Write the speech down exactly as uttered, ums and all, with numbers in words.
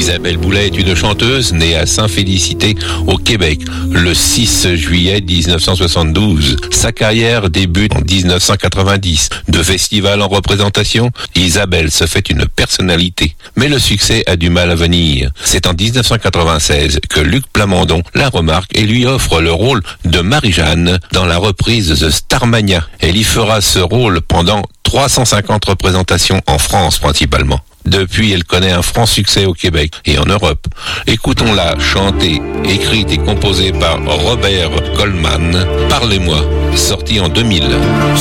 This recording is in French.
Isabelle Boulay est une chanteuse née à Saint-Félicité au Québec le six juillet dix-neuf cent soixante-douze. Sa carrière débute en dix-neuf cent quatre-vingt-dix. De festival en représentation, Isabelle se fait une personnalité. Mais le succès a du mal à venir. C'est en dix-neuf cent quatre-vingt-seize que Luc Plamondon la remarque et lui offre le rôle de Marie-Jeanne dans la reprise The Starmania. Elle y fera ce rôle pendant trois cent cinquante représentations en France principalement. Depuis, elle connaît un franc succès au Québec et en Europe. Écoutons-la chanter, écrite et composée par Robert Goldman, Parlez-moi, sorti en deux mille.